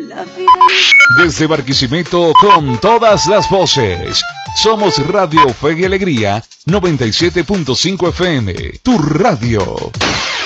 Desde Barquisimeto con todas las voces. Somos Radio Fe y Alegría 97.5 FM. Tu radio.